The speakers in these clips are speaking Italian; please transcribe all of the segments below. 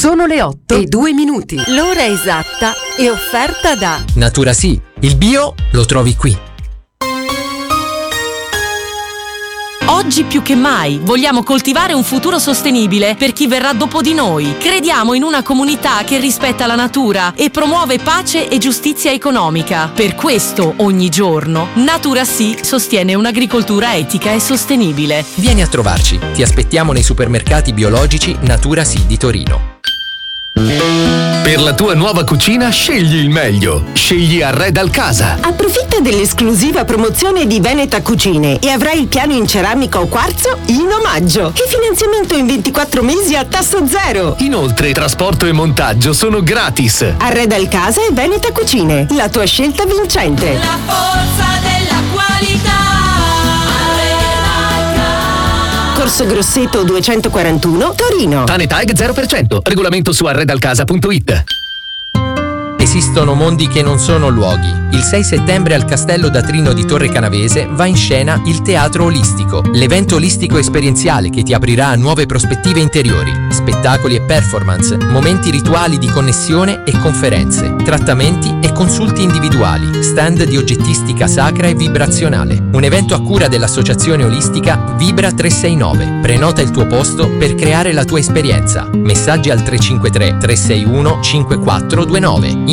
Sono le 8:02. L'ora esatta è offerta da Natura Sì, il bio lo trovi qui. Oggi più che mai vogliamo coltivare un futuro sostenibile per chi verrà dopo di noi. Crediamo in una comunità che rispetta la natura e promuove pace e giustizia economica. Per questo, ogni giorno, Natura Sì sostiene un'agricoltura etica e sostenibile. Vieni a trovarci, ti aspettiamo nei supermercati biologici Natura Sì di Torino. Per la tua nuova cucina scegli il meglio. Scegli Arredal Casa. Approfitta dell'esclusiva promozione di Veneta Cucine e avrai il piano in ceramica o quarzo in omaggio e finanziamento in 24 mesi a tasso zero. Inoltre trasporto e montaggio sono gratis. Arredal Casa e Veneta Cucine, la tua scelta vincente. La forza della qualità. Corso Grosseto 241, Torino. Tanetag 0%. Regolamento su arredalcasa.it. Esistono mondi che non sono luoghi. Il 6 settembre al Castello d'Atrino di Torre Canavese va in scena il Teatro Olistico, l'evento olistico esperienziale che ti aprirà a nuove prospettive interiori, spettacoli e performance, momenti rituali di connessione e conferenze, trattamenti e consulti individuali, stand di oggettistica sacra e vibrazionale. Un evento a cura dell'associazione olistica Vibra 369. Prenota il tuo posto per creare la tua esperienza. Messaggi al 353 361 5429.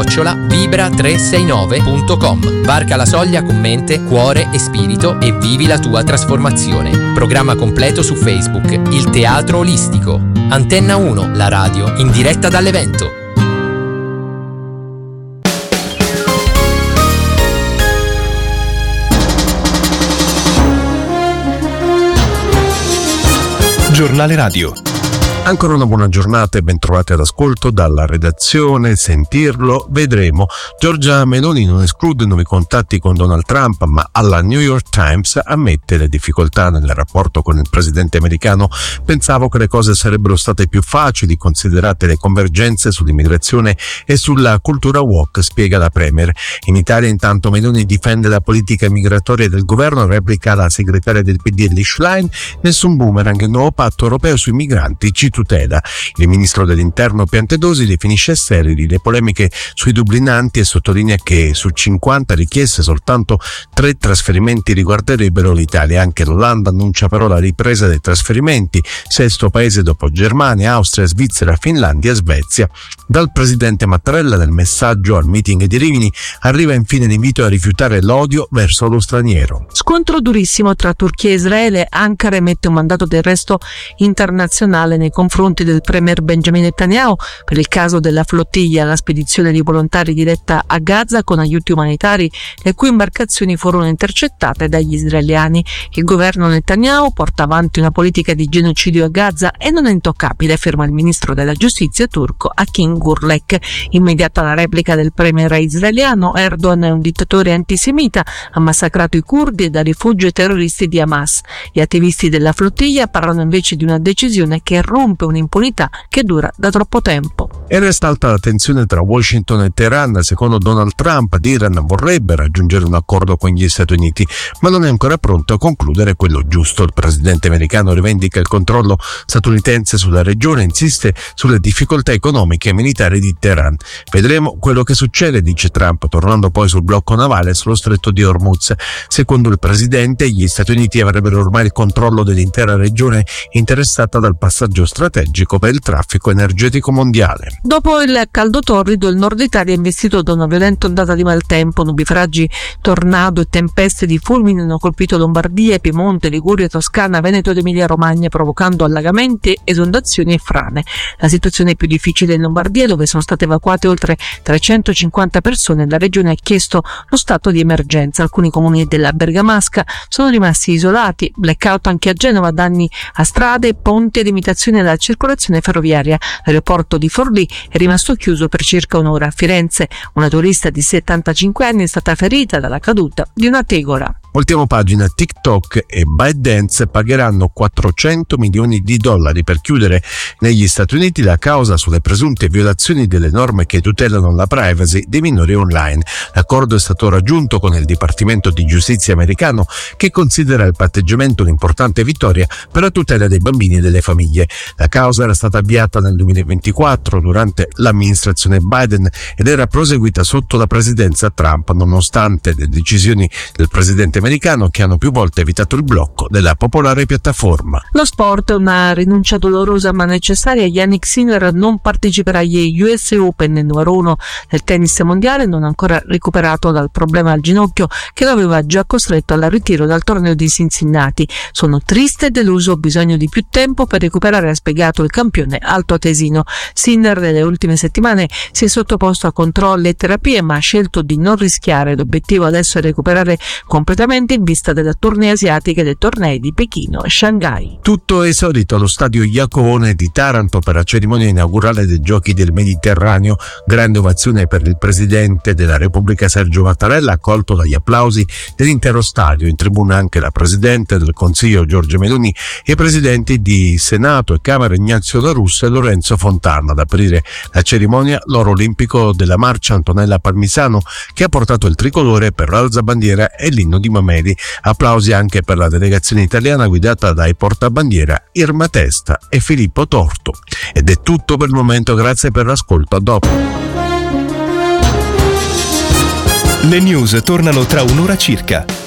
info@vibra369.com. Varca la soglia con mente, cuore e spirito e vivi la tua trasformazione. Programma completo su Facebook. Il Teatro Olistico. Antenna 1, la radio, in diretta dall'evento. Giornale Radio. Ancora una buona giornata e ben trovati all'ascolto dalla redazione. Sentirlo, vedremo. Giorgia Meloni non esclude nuovi contatti con Donald Trump, ma alla New York Times ammette le difficoltà nel rapporto con il presidente americano. Pensavo che le cose sarebbero state più facili, considerate le convergenze sull'immigrazione e sulla cultura woke, spiega la premier. In Italia intanto Meloni difende la politica migratoria del governo, replica la segretaria del PD Elly Schlein: nessun boomerang, il nuovo patto europeo sui migranti ci tutela. Il ministro dell'interno Piantedosi definisce sterili le polemiche sui dublinanti e sottolinea che su 50 richieste soltanto 3 trasferimenti riguarderebbero l'Italia. Anche l'Olanda annuncia però la ripresa dei trasferimenti, sesto paese dopo Germania, Austria, Svizzera, Finlandia e Svezia. Dal presidente Mattarella, nel messaggio al meeting di Rimini, arriva infine l'invito a rifiutare l'odio verso lo straniero. Scontro durissimo tra Turchia e Israele. Ankara emette un mandato d'arresto internazionale nei confronti del premier Benjamin Netanyahu per il caso della flottiglia, la spedizione di volontari diretta a Gaza con aiuti umanitari, le cui imbarcazioni furono intercettate dagli israeliani. Il governo Netanyahu porta avanti una politica di genocidio a Gaza e non è intoccabile, afferma il ministro della giustizia turco Hakim Gurlek. Immediata la replica del premier israeliano: Erdogan è un dittatore antisemita, ha massacrato i curdi e dà rifugio ai terroristi di Hamas. Gli attivisti della flottiglia parlano invece di una decisione che rompe un'impunità che dura da troppo tempo. E resta alta la tensione tra Washington e Teheran. Secondo Donald Trump, l'Iran vorrebbe raggiungere un accordo con gli Stati Uniti, ma non è ancora pronto a concludere quello giusto. Il presidente americano rivendica il controllo statunitense sulla regione e insiste sulle difficoltà economiche e militari di Teheran. Vedremo quello che succede, dice Trump, tornando poi sul blocco navale sullo stretto di Hormuz. Secondo il presidente, gli Stati Uniti avrebbero ormai il controllo dell'intera regione interessata dal passaggio strategico per il traffico energetico mondiale. Dopo il caldo torrido, il nord Italia è investito da una violenta ondata di maltempo. Nubifragi, tornado e tempeste di fulmini hanno colpito Lombardia, Piemonte, Liguria, Toscana, Veneto ed Emilia-Romagna, provocando allagamenti, esondazioni e frane. La situazione è più difficile in Lombardia, dove sono state evacuate oltre 350 persone. La regione ha chiesto lo stato di emergenza. Alcuni comuni della Bergamasca sono rimasti isolati. Blackout anche a Genova, danni a strade, ponti e limitazioni alla circolazione ferroviaria. L'aeroporto di Forlì è rimasto chiuso per circa un'ora. A Firenze una turista di 75 anni è stata ferita dalla caduta di una tegora. Voltiamo pagina. TikTok e ByteDance pagheranno $400 milioni per chiudere negli Stati Uniti la causa sulle presunte violazioni delle norme che tutelano la privacy dei minori online. L'accordo è stato raggiunto con il Dipartimento di Giustizia americano, che considera il patteggiamento un'importante vittoria per la tutela dei bambini e delle famiglie. La causa era stata avviata nel 2024 durante l'amministrazione Biden ed era proseguita sotto la presidenza Trump, nonostante le decisioni del presidente americano che hanno più volte evitato il blocco della popolare piattaforma. Lo sport, una rinuncia dolorosa ma necessaria. Jannik Sinner non parteciperà agli US Open, numero 1 del tennis mondiale, non ancora recuperato dal problema al ginocchio che lo aveva già costretto al ritiro dal torneo di Cincinnati. Sono triste e deluso, ho bisogno di più tempo per recuperare, ha spiegato il campione altoatesino. Sinner nelle ultime settimane si è sottoposto a controlli e terapie, ma ha scelto di non rischiare. L'obiettivo adesso è recuperare completamente in vista della tournée asiatica e dei tornei di Pechino e Shanghai. Tutto è esaurito allo stadio Iacovone di Taranto per la cerimonia inaugurale dei Giochi del Mediterraneo. Grande ovazione per il presidente della Repubblica Sergio Mattarella, accolto dagli applausi dell'intero stadio. In tribuna anche la presidente del Consiglio Giorgia Meloni e i presidenti di Senato e Camera Ignazio La Russa e Lorenzo Fontana. Ad aprire la cerimonia l'oro olimpico della marcia Antonella Palmisano, che ha portato il tricolore per l'alzabandiera e l'inno di Mameli. Applausi anche per la delegazione italiana guidata dai portabandiera Irma Testa e Filippo Torto. Ed è tutto per il momento, grazie per l'ascolto, a dopo. Le news tornano tra un'ora circa.